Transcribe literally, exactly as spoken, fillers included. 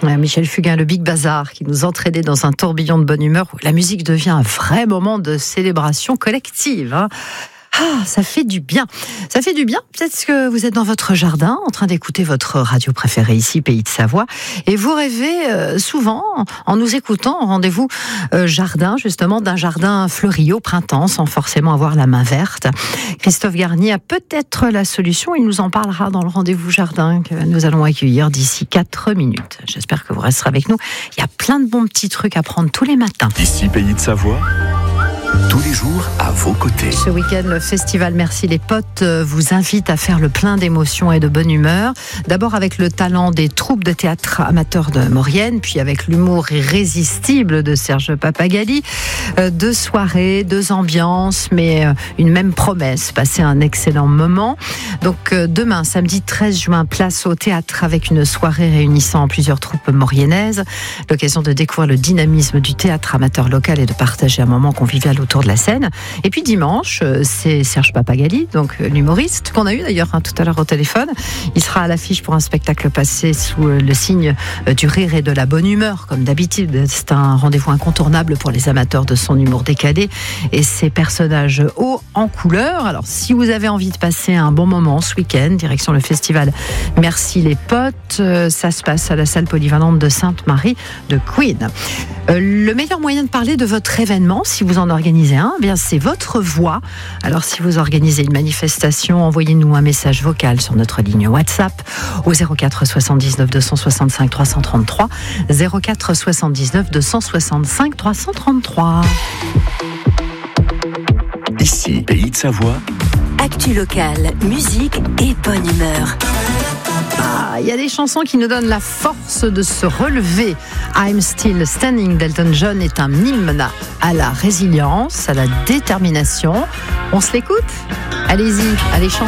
Michel Fugain, le Big Bazar, qui nous entraînait dans un tourbillon de bonne humeur où la musique devient un vrai moment de célébration collective. Hein. Ah, ça fait du bien. Ça fait du bien. Peut-être que vous êtes dans votre jardin, en train d'écouter votre radio préférée ici, Pays de Savoie, et vous rêvez euh, souvent, en nous écoutant, en rendez-vous euh, jardin, justement, d'un jardin fleuri au printemps, sans forcément avoir la main verte. Christophe Garnier a peut-être la solution. Il nous en parlera dans le rendez-vous jardin que nous allons accueillir d'ici quatre minutes. J'espère que vous resterez avec nous. Il y a plein de bons petits trucs à prendre tous les matins. Ici, Pays de Savoie. Tous les jours à vos côtés. Ce week-end, le festival Merci les potes vous invite à faire le plein d'émotions et de bonne humeur. D'abord avec le talent des troupes de théâtre amateurs de Maurienne, puis avec l'humour irrésistible de Serge Papagali. Deux soirées, deux ambiances, mais une même promesse, passer un excellent moment. Donc demain, samedi treize juin, place au théâtre avec une soirée réunissant plusieurs troupes mauriennaises. L'occasion de découvrir le dynamisme du théâtre amateur local et de partager un moment convivial autour de la scène. Et puis dimanche, c'est Serge Papagali, donc l'humoriste qu'on a eu d'ailleurs hein, tout à l'heure au téléphone. Il sera à l'affiche pour un spectacle passé sous le signe du rire et de la bonne humeur, comme d'habitude. C'est un rendez-vous incontournable pour les amateurs de son humour décalé et ses personnages hauts en couleur. Alors, si vous avez envie de passer un bon moment ce week-end, direction le festival Merci les potes, ça se passe à la salle polyvalente de Sainte-Marie de Queen. Le meilleur moyen de parler de votre événement, si vous en organisez un, eh bien c'est votre voix. Alors si vous organisez une manifestation, envoyez-nous un message vocal sur notre ligne WhatsApp au zéro quatre soixante-dix-neuf deux cent soixante-cinq trois cent trente-trois, zéro quatre soixante-dix-neuf deux cent soixante-cinq trois cent trente-trois. Ici, Pays de Savoie. Actu locale, musique et bonne humeur. Ah, il y a des chansons qui nous donnent la force de se relever. I'm Still Standing d'Elton John est un hymne à la résilience, à la détermination. On se l'écoute ? Allez-y, allez chanter.